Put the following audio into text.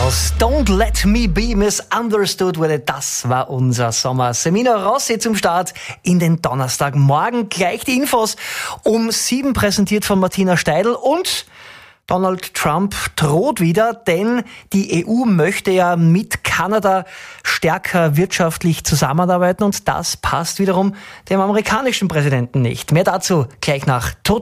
aus Don't Let Me Be Misunderstood wurde. Das war unser Sommer. Semino Rossi zum Start in den Donnerstagmorgen. Gleich die Infos um 7 präsentiert von Martina Steidl und Donald Trump droht wieder, denn die EU möchte ja mit Kanada stärker wirtschaftlich zusammenarbeiten und das passt wiederum dem amerikanischen Präsidenten nicht. Mehr dazu gleich nach